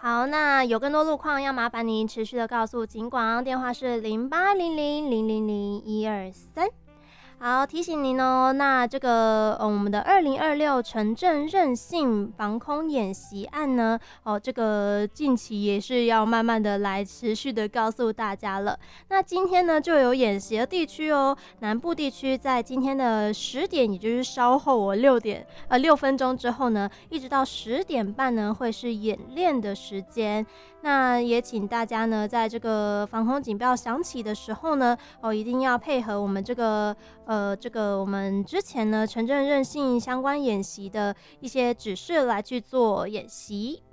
好，那有更多路况要麻烦您持续的告诉警广，电话是0800000123。好，提醒您哦，那这个我们的2026城镇韧性防空演习案呢，这个近期也是要慢慢的来持续的告诉大家了。那今天呢就有演习的地区哦，南部地区在今天的10点，也就是稍后6分钟之后呢，一直到10点半呢会是演练的时间。那也请大家呢，在这个防空警报响起的时候呢，一定要配合我们这个我们之前呢城镇韧性相关演习的一些指示来去做演习。